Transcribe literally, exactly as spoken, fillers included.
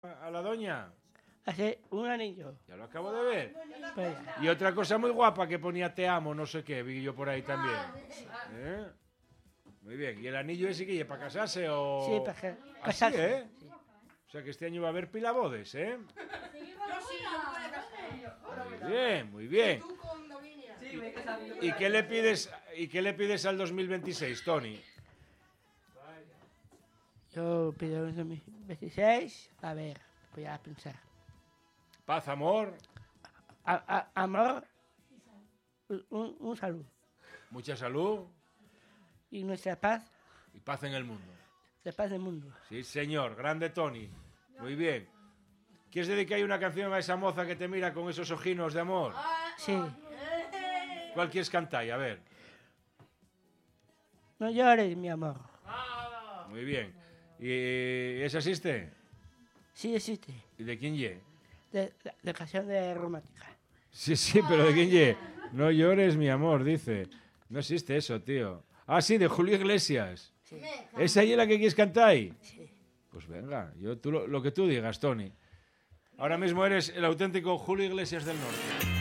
a la doña? Hace un anillo. Ya lo acabo de ver. Pues, Y otra cosa muy guapa que ponía te amo, no sé qué, vi yo por ahí también. ¿Eh? Muy bien. ¿Y el anillo ese que para casarse o...? sí, para que- ¿Así, casarse. eh? O sea que este año va a haber pilabodes, ¿eh? Muy bien, muy bien. ¿Y qué le pides, y qué le pides al dos mil veintiséis, Tony? Yo pido un dos mil veintiséis. A ver, voy a pensar. Paz, amor, A- a- amor, un, un salud. mucha salud Y nuestra paz, y paz en el mundo. la paz del mundo. Sí, señor. Grande Tony. Muy bien. ¿Quieres dedicar una canción a esa moza que te mira con esos ojinos de amor? Sí. ¿Cuál quieres cantar? A ver. No llores, mi amor. Muy bien. ¿Y esa existe? Sí existe. ¿Y de quién ye? De, de, de canción de romántica. Sí, sí, pero ¿de quién ye? No llores, mi amor, dice. No existe eso, tío. Ah, sí, de Julio Iglesias. Sí. ¿Esa es la que quieres cantar? Sí. Pues venga, yo, tú, lo, lo que tú digas, Tony. Ahora mismo eres el auténtico Julio Iglesias del Norte.